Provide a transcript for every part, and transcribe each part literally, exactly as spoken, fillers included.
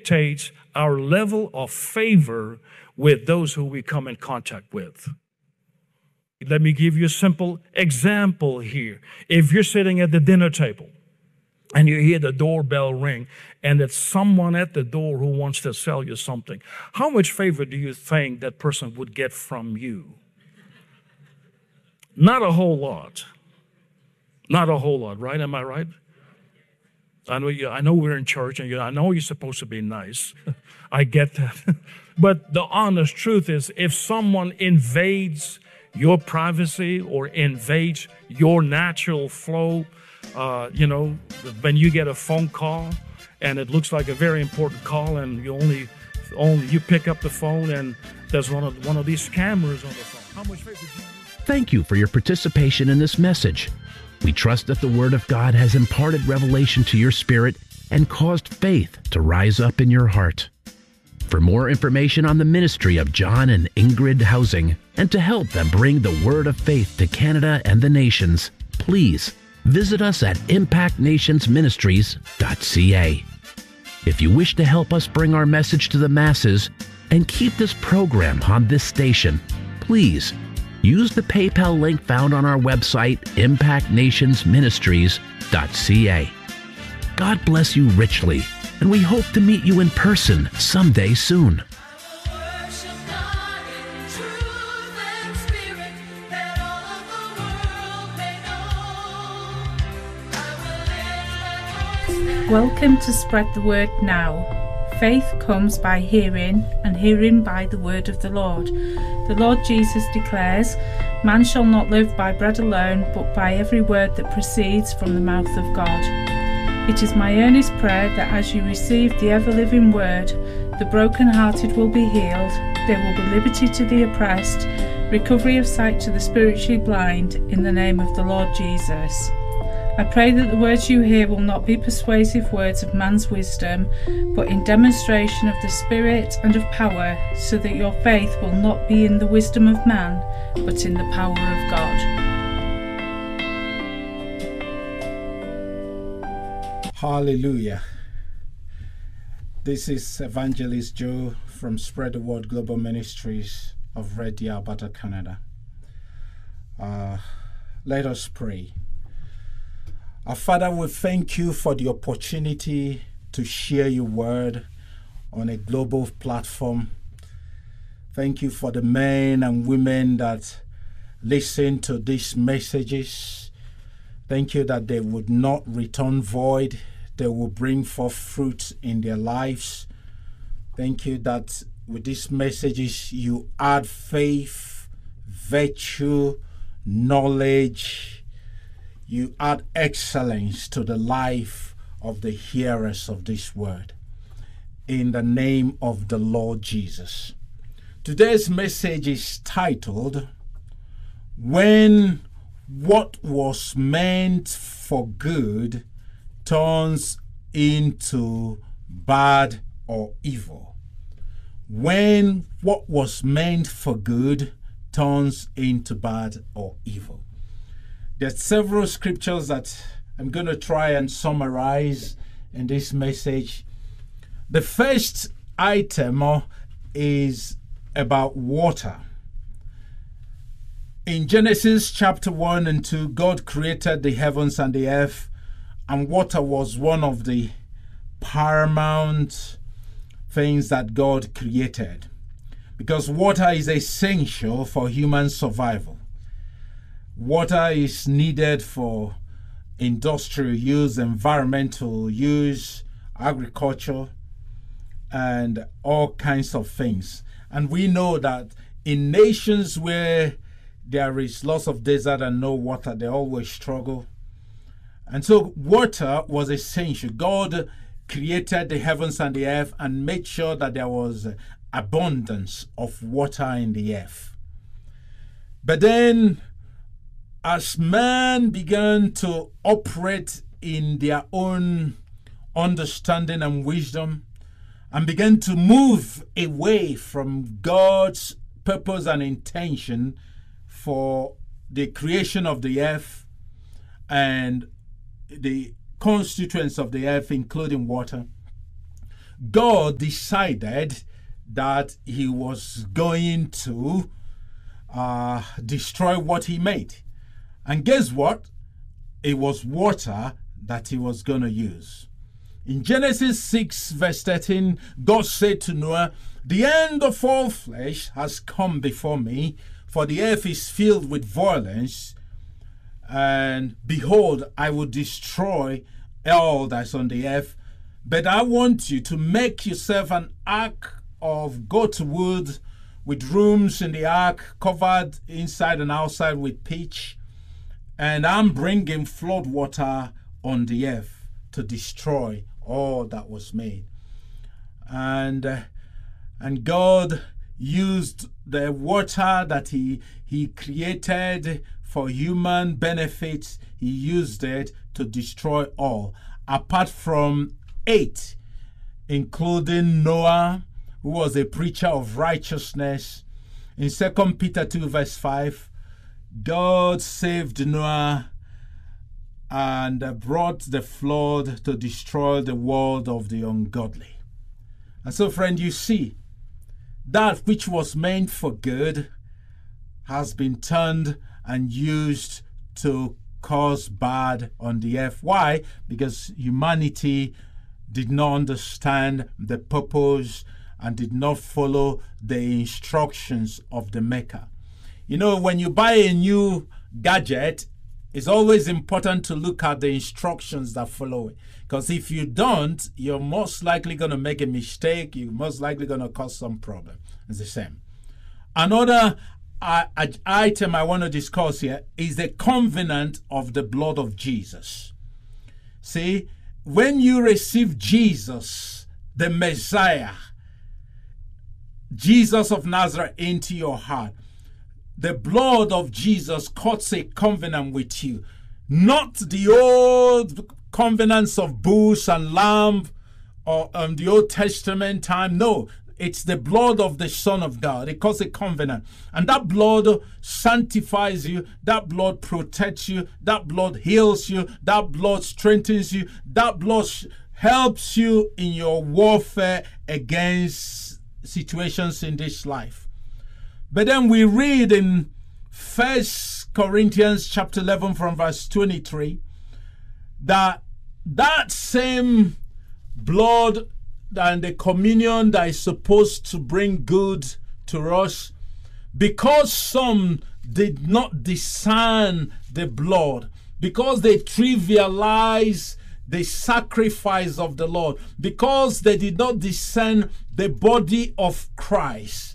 dictates our level of favor with those who we come in contact with. Let me give you a simple example here. If you're sitting at the dinner table and you hear the doorbell ring and it's someone at the door who wants to sell you something, how much favor do you think that person would get from you? Not a whole lot. Not a whole lot, right? Am I right? I know you, I know we're in church, and you, I know you're supposed to be nice. I get that. But the honest truth is, if someone invades your privacy or invades your natural flow, uh, you know, when you get a phone call and it looks like a very important call, and you only, only you pick up the phone and there's one of one of these scammers on the phone. How much favor do you use? Thank you for your participation in this message. We trust that the Word of God has imparted revelation to your spirit and caused faith to rise up in your heart. For more information on the ministry of John and Ingrid Housing, and to help them bring the Word of faith to Canada and the nations, please visit us at impact nations ministries dot c a. If you wish to help us bring our message to the masses and keep this program on this station, please use the PayPal link found on our website, impact nations ministries dot c a. God bless you richly, and we hope to meet you in person someday soon. Welcome to Spread the Word Now. Faith comes by hearing, and hearing by the word of the Lord. The Lord Jesus declares, "Man shall not live by bread alone, but by every word that proceeds from the mouth of God." It is my earnest prayer that as you receive the ever-living word, the broken-hearted will be healed, there will be liberty to the oppressed, recovery of sight to the spiritually blind, in the name of the Lord Jesus. I pray that the words you hear will not be persuasive words of man's wisdom, but in demonstration of the Spirit and of power, so that your faith will not be in the wisdom of man, but in the power of God. Hallelujah. This is Evangelist Joe from Spread the Word Global Ministries of Red Deer, Alberta, Canada. Uh, let us pray. Our Father, we thank you for the opportunity to share your word on a global platform. Thank you for the men and women that listen to these messages. Thank you that they would not return void. They will bring forth fruit in their lives. Thank you that with these messages you add faith, virtue, knowledge. You add excellence to the life of the hearers of this word. In the name of the Lord Jesus. Today's message is titled, "When What Was Meant for Good Turns into Bad or Evil." When what was meant for good turns into bad or evil. There are several scriptures that I'm going to try and summarize in this message. The first item is about water. In Genesis chapter one and two, God created the heavens and the earth, and water was one of the paramount things that God created, because water is essential for human survival. Water is needed for industrial use, environmental use, agriculture, and all kinds of things. And we know that in nations where there is lots of desert and no water, they always struggle. And so water was essential. God created the heavens and the earth and made sure that there was abundance of water in the earth. But then, as man began to operate in their own understanding and wisdom, and began to move away from God's purpose and intention for the creation of the earth and the constituents of the earth, including water, God decided that he was going to uh, destroy what he made. And guess what? It was water that he was going to use. In Genesis six verse thirteen, God said to Noah, "The end of all flesh has come before me, for the earth is filled with violence, and behold, I will destroy all that's on the earth. But I want you to make yourself an ark of goat wood with rooms in the ark covered inside and outside with pitch. And I'm bringing flood water on the earth to destroy all that was made." And uh, and God used the water that he he created for human benefits. He used it to destroy all, apart from eight, including Noah, who was a preacher of righteousness. In Second Peter two verse five, God saved Noah and brought the flood to destroy the world of the ungodly. And so, friend, you see, that which was meant for good has been turned and used to cause bad on the earth. Why? Because humanity did not understand the purpose and did not follow the instructions of the maker. You know, when you buy a new gadget, it's always important to look at the instructions that follow it. Because if you don't, you're most likely going to make a mistake. You're most likely going to cause some problem. It's the same. Another uh, item I want to discuss here is the covenant of the blood of Jesus. See, when you receive Jesus, the Messiah, Jesus of Nazareth, into your heart, the blood of Jesus cuts a covenant with you. Not the old covenants of bulls and lamb or um, the Old Testament time. No, it's the blood of the Son of God. It cuts a covenant. And that blood sanctifies you. That blood protects you. That blood heals you. That blood strengthens you. That blood helps you in your warfare against situations in this life. But then we read in First Corinthians chapter eleven from verse twenty-three that that same blood and the communion that is supposed to bring good to us, because some did not discern the blood, because they trivialize the sacrifice of the Lord, because they did not discern the body of Christ,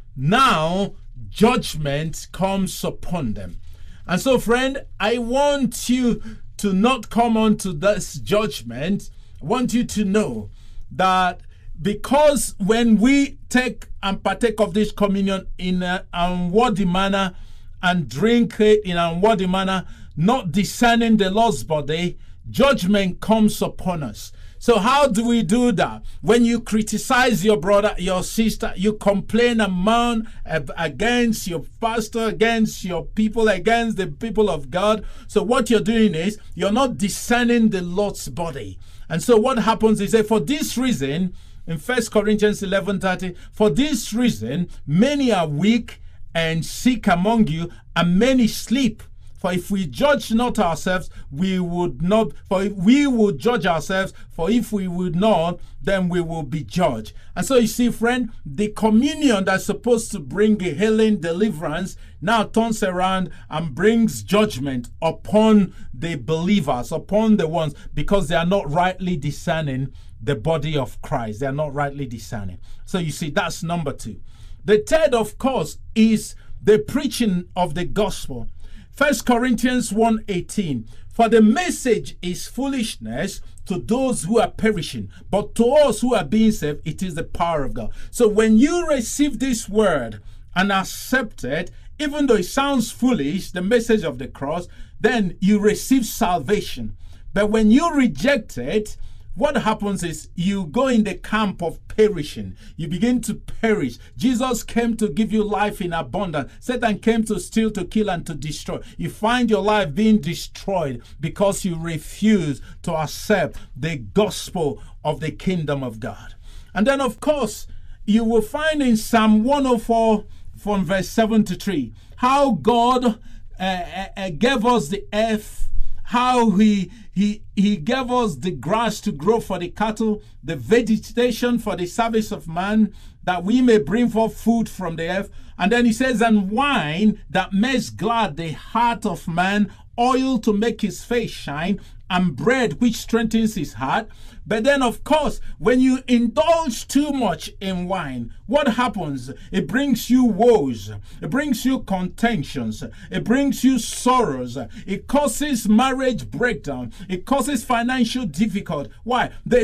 now judgment comes upon them. And so, friend, I want you to not come unto this judgment. I want you to know that because when we take and partake of this communion in an unworthy manner and drink it in an unworthy manner, not discerning the Lord's body, judgment comes upon us. So how do we do that? When you criticize your brother, your sister, you complain and moan against your pastor, against your people, against the people of God. So what you're doing is you're not discerning the Lord's body. And so what happens is that for this reason, in First Corinthians eleven thirty, for this reason, many are weak and sick among you, and many sleep. For if we judge not ourselves, we would not, for if we would judge ourselves, for if we would not, then we will be judged. And so you see, friend, the communion that's supposed to bring a healing, deliverance, now turns around and brings judgment upon the believers, upon the ones, because they are not rightly discerning the body of Christ. They are not rightly discerning. So you see, that's number two. The third, of course, is the preaching of the gospel. First Corinthians one eighteen, for the message is foolishness to those who are perishing, but to us who are being saved, it is the power of God. So when you receive this word and accept it, even though it sounds foolish, the message of the cross, then you receive salvation. But when you reject it, what happens is you go in the camp of perishing. You begin to perish. Jesus came to give you life in abundance. Satan came to steal, to kill, and to destroy. You find your life being destroyed because you refuse to accept the gospel of the kingdom of God. And then, of course, you will find in Psalm one oh four from verse seven to three how God uh, uh, gave us the earth, how he, he, he gave us the grass to grow for the cattle, the vegetation for the service of man, that we may bring forth food from the earth. And then he says, and wine that makes glad the heart of man, oil to make his face shine, and bread which strengthens his heart. But then, of course, when you indulge too much in wine, what happens? It brings you woes. It brings you contentions. It brings you sorrows. It causes marriage breakdown. It causes financial difficulty. Why? The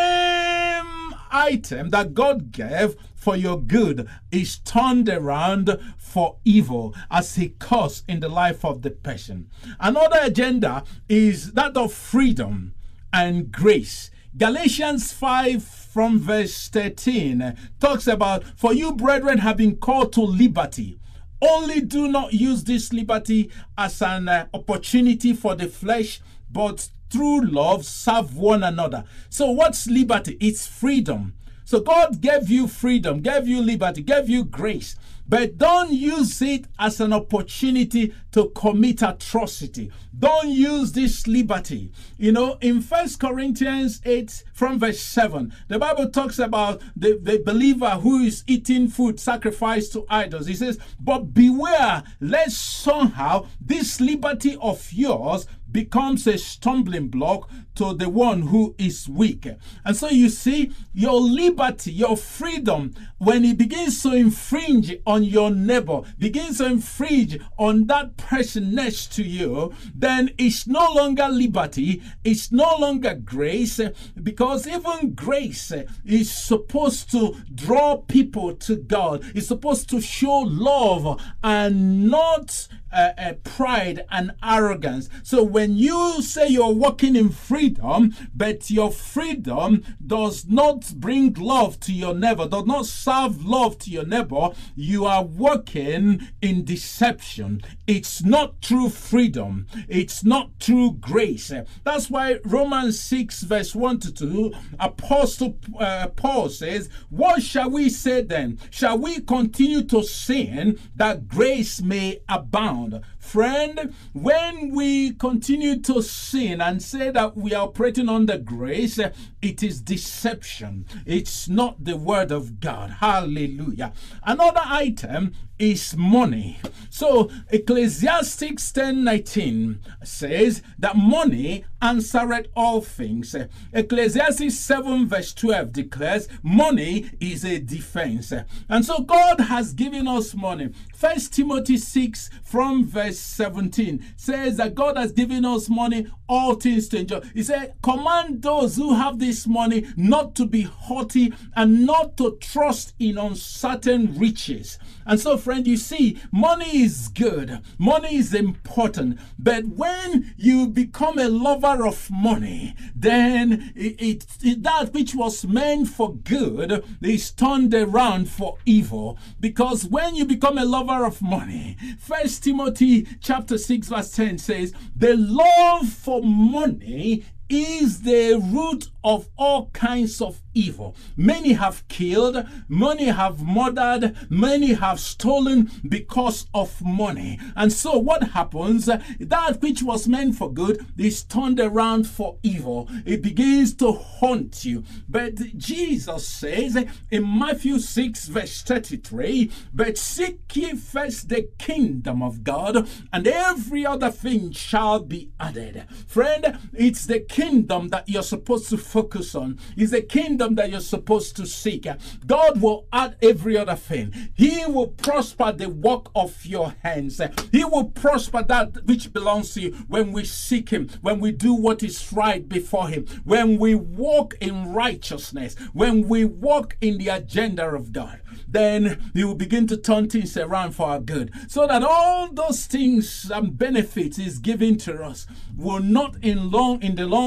same item that God gave for your good is turned around for evil as he caused in the life of the person. Another agenda is that of freedom and grace. Galatians five from verse thirteen talks about, for you brethren have been called to liberty. Only do not use this liberty as an uh, opportunity for the flesh, but through love serve one another. So what's liberty? It's freedom. So God gave you freedom, gave you liberty, gave you grace, but don't use it as an opportunity to commit atrocity. Don't use this liberty. You know, in First Corinthians eight from verse seven, the Bible talks about the, the believer who is eating food sacrificed to idols. He says, but beware lest somehow this liberty of yours becomes a stumbling block to the one who is weak. And so you see, your liberty, your freedom, when it begins to infringe on your neighbor, begins to infringe on that person next to you, then it's no longer liberty, it's no longer grace, because even grace is supposed to draw people to God. It's supposed to show love and not uh, uh, pride and arrogance. So when you say you're walking in freedom, but your freedom does not bring love to your neighbor, does not serve love to your neighbor, you are working in deception. It's not true freedom. It's not true grace. That's why Romans six verse one to two, Apostle uh, Paul says, what shall we say then? Shall we continue to sin that grace may abound? Friend, when we continue to sin and say that we are operating under grace, it is deception. It's not the word of God. Hallelujah. Another item is money. So Ecclesiastes ten nineteen says that money answereth all things. Ecclesiastes seven verse twelve declares money is a defense. And so God has given us money. First Timothy six from verse seventeen says that God has given us money, all things to enjoy. He said, command those who have this money not to be haughty and not to trust in uncertain riches. And so, friend, you see, money is good. Money is important. But when you become a lover of money, then it, it, it, that which was meant for good is turned around for evil. Because when you become a lover of money, First Timothy chapter six verse ten says, the love for money is the root of all kinds of evil. Many have killed, many have murdered, many have stolen because of money. And so what happens? That which was meant for good is turned around for evil. It begins to haunt you. But Jesus says in Matthew six verse thirty-three, but seek ye first the kingdom of God, and every other thing shall be added. Friend, it's the kingdom that you're supposed to focus on. It's the kingdom that you're supposed to seek. God will add every other thing. He will prosper the work of your hands. He will prosper that which belongs to you when we seek him, when we do what is right before him, when we walk in righteousness, when we walk in the agenda of God. Then he will begin to turn things around for our good, so that all those things and benefits is given to us will not in long in the long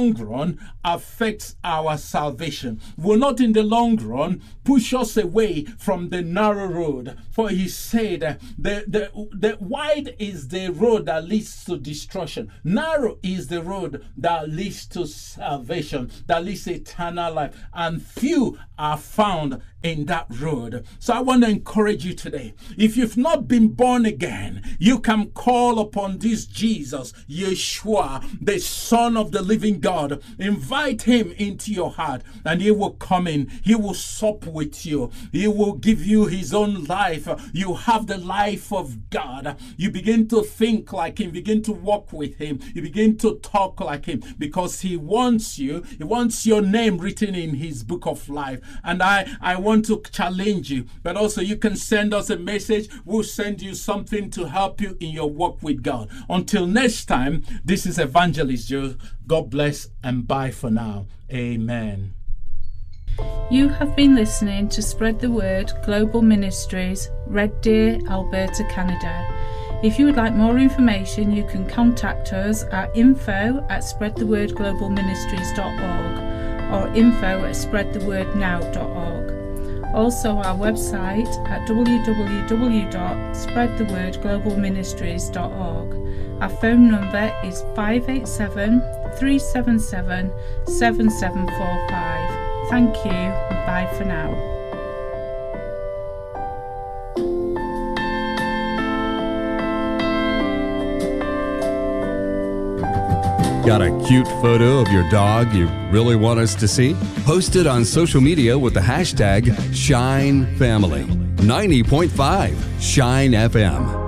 long run affect our salvation, will not in the long run push us away from the narrow road. For he said, the, the, the wide is the road that leads to destruction. Narrow is the road that leads to salvation, that leads to eternal life. And few are found in that road. So I want to encourage you today. If you've not been born again, you can call upon this Jesus, Yeshua, the Son of the living God. Invite him into your heart and he will come in. He will sup with you. He will give you his own life. You have the life of God. You begin to think like him, begin to walk with him. You begin to talk like him because he wants you. He wants your name written in his book of life. And I, I want to challenge you, but also you can send us a message. We'll send you something to help you in your walk with God. Until next time, this is Evangelist Joe. God bless and bye for now. Amen. You have been listening to Spread the Word Global Ministries, Red Deer, Alberta, Canada. If you would like more information, you can contact us at info at spread the word global ministries dot org or info at spread the word now dot org. Also our website at w w w dot spread the word global ministries dot org. Our phone number is five eight seven, three seven seven, seven seven four five. Thank you and bye for now. Got a cute photo of your dog you really want us to see? Post it on social media with the hashtag ShineFamily. ninety point five Shine F M.